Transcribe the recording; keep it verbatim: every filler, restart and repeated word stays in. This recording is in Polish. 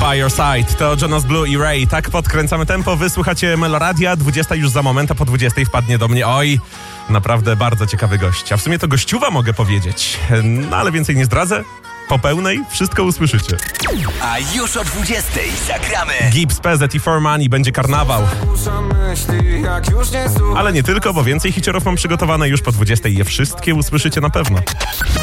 By Your Side. To Jonas Blue i Ray. Tak podkręcamy tempo. Wysłuchacie Meloradia. dwudziesta już za moment, a po dwudziestej wpadnie do mnie, oj, naprawdę bardzo ciekawy gość. A w sumie to gościuwa mogę powiedzieć. No ale więcej nie zdradzę. Po pełnej wszystko usłyszycie. A już o dwudziestej zagramy Gibbs, P Z i For Money, będzie karnawał. Ale nie tylko, bo więcej hiciorów mam przygotowane już po dwudziestej. Je wszystkie usłyszycie na pewno.